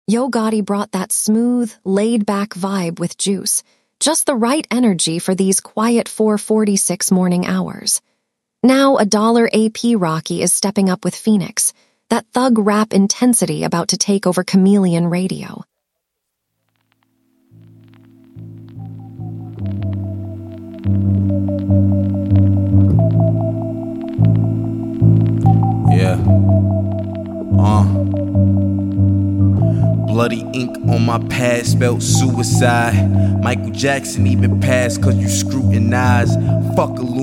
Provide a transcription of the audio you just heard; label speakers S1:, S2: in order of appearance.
S1: Yo Gotti brought that smooth, laid-back vibe with Juice, just the right energy for these quiet 4:46 morning hours. Now $1 AP Rocky is stepping up with Phoenix, that thug rap intensity about to take over Chameleon Radio.
S2: Yeah. Bloody ink on my pad spelled suicide. Michael Jackson even passed cause you scrutinize. Fuck a